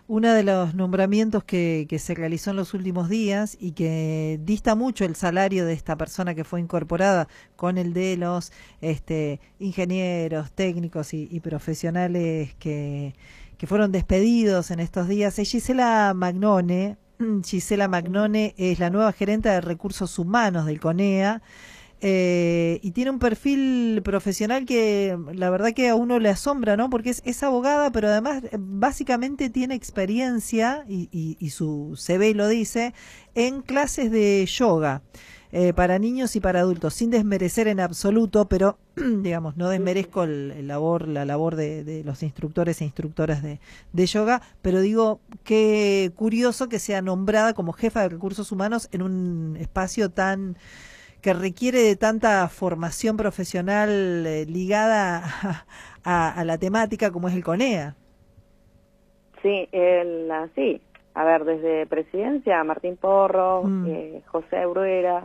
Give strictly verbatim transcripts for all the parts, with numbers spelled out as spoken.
Uno de los nombramientos que, que se realizó en los últimos días y que dista mucho el salario de esta persona que fue incorporada con el de los este, ingenieros, técnicos y, y profesionales que, que fueron despedidos en estos días, es Gisela Magnone. Gisela Magnone es la nueva gerente de recursos humanos del CONEA. Eh, y tiene un perfil profesional que la verdad que a uno le asombra, ¿no? Porque es, es abogada, pero además eh, básicamente tiene experiencia, y, y, y su C V lo dice, en clases de yoga eh, para niños y para adultos, sin desmerecer en absoluto, pero digamos, no desmerezco el, el labor, la labor de, de los instructores e instructoras de, de yoga, pero digo, qué curioso que sea nombrada como jefa de recursos humanos en un espacio tan que requiere de tanta formación profesional eh, ligada a, a, a la temática como es el CONEA. Sí, el, sí. A ver, desde Presidencia, Martín Porro, mm. eh, José Bruera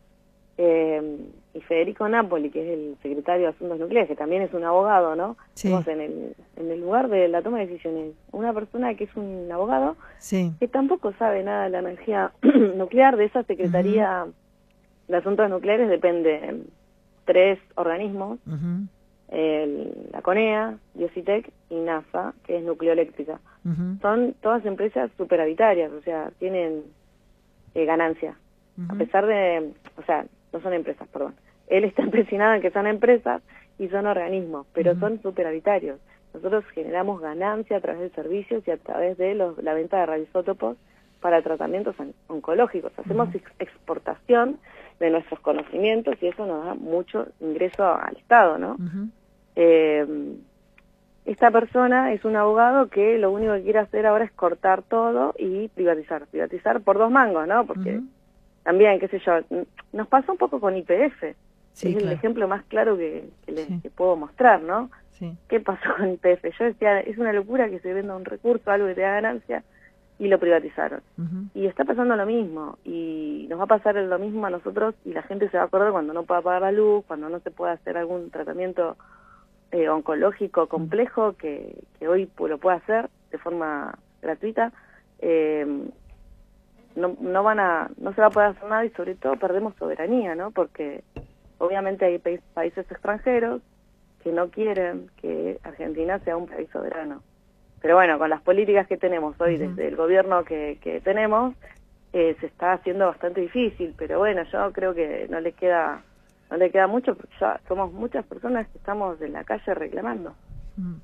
eh, y Federico Napoli, que es el secretario de Asuntos Nucleares, que también es un abogado, ¿no? Sí. Estamos en el, en el lugar de la toma de decisiones. Una persona que es un abogado sí. que tampoco sabe nada de la energía nuclear, de esa Secretaría... Uh-huh. De Asuntos Nucleares depende tres organismos, uh-huh. el, la CONEA, Biocitec y NASA, que es nucleoeléctrica. Uh-huh. Son todas empresas superavitarias, o sea, tienen eh, ganancia. Uh-huh. A pesar de, o sea, no son empresas, perdón. Él está empecinado en que son empresas y son organismos, pero uh-huh. son superavitarios. Nosotros generamos ganancia a través de servicios y a través de los, la venta de radioisótopos para tratamientos oncológicos. Hacemos uh-huh. exportación de nuestros conocimientos y eso nos da mucho ingreso al Estado, ¿no? Uh-huh. Eh, esta persona es un abogado que lo único que quiere hacer ahora es cortar todo y privatizar. Privatizar por dos mangos, ¿no? Porque uh-huh. también, qué sé yo, nos pasó un poco con Y P F. Sí, es claro. el ejemplo más claro que, que les sí. que puedo mostrar, ¿no? Sí. ¿Qué pasó con Y P F? Yo decía, es una locura que se venda un recurso, algo que te da ganancia, y lo privatizaron. Uh-huh. Y está pasando lo mismo, y nos va a pasar lo mismo a nosotros, y la gente se va a acordar cuando no pueda pagar la luz, cuando no se pueda hacer algún tratamiento eh, oncológico complejo, uh-huh. que, que hoy lo puede hacer de forma gratuita, eh, no, no van a, no se va a poder hacer nada, y sobre todo perdemos soberanía, ¿no? Porque obviamente hay países, países extranjeros que no quieren que Argentina sea un país soberano. Pero bueno, con las políticas que tenemos hoy, uh-huh. desde el gobierno que, que tenemos, eh, se está haciendo bastante difícil, pero bueno, yo creo que no le queda no le queda mucho, porque ya somos muchas personas que estamos en la calle reclamando. Uh-huh.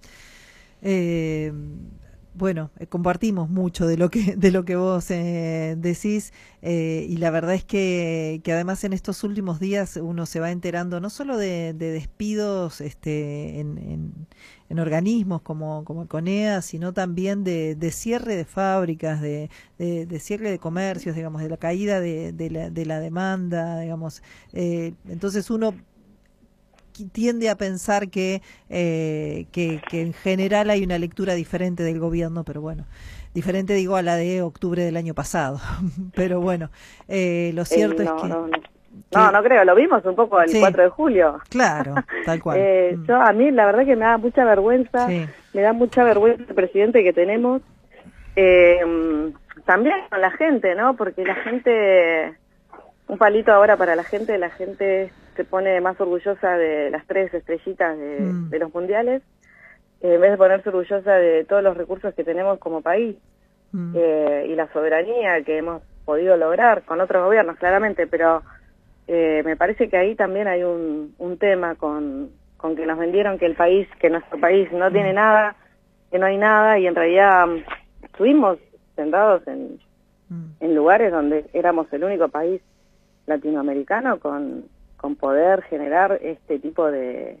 Eh... Bueno, eh, compartimos mucho de lo que de lo que vos eh, decís eh, y la verdad es que, que además en estos últimos días uno se va enterando no solo de, de despidos este, en, en, en organismos como, como el CONEA, sino también de, de cierre de fábricas, de, de, de cierre de comercios, digamos, de la caída de, de, la, de la demanda, digamos. Eh, entonces uno tiende a pensar que, eh, que que en general hay una lectura diferente del gobierno, pero bueno, diferente digo a la de octubre del año pasado, pero bueno, eh, lo cierto eh, no, es que no, no. que no, no creo, lo vimos un poco el sí, cuatro de julio. Claro, tal cual. eh, mm. Yo a mí la verdad que me da mucha vergüenza, sí. me da mucha vergüenza el presidente que tenemos, eh, también con la gente, ¿no? Porque la gente, un palito ahora para la gente, la gente se pone más orgullosa de las tres estrellitas de, mm. de los mundiales, eh, en vez de ponerse orgullosa de todos los recursos que tenemos como país, mm. eh, y la soberanía que hemos podido lograr con otros gobiernos, claramente, pero eh, me parece que ahí también hay un, un tema con, con que nos vendieron que el país, que nuestro país no mm. tiene nada, que no hay nada, y en realidad um, estuvimos sentados en, mm. en lugares donde éramos el único país latinoamericano con con poder generar este tipo de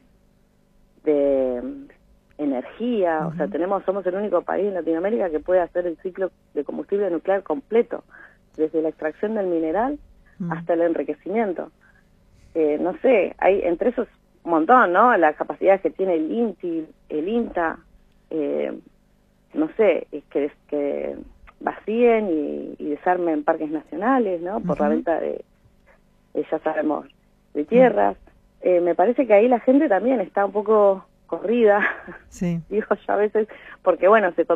de um, energía, uh-huh. o sea, tenemos somos el único país en Latinoamérica que puede hacer el ciclo de combustible nuclear completo, desde la extracción del mineral uh-huh. hasta el enriquecimiento. Eh, no sé, hay entre esos un montón, ¿no? La capacidad que tiene el INTI, el INTA, eh, no sé, es que, que vacíen y, y desarmen parques nacionales, ¿no? Por uh-huh. la venta de, de, ya sabemos, de tierras. Eh, me parece que ahí la gente también está un poco corrida, sí. digo yo a veces, porque bueno, se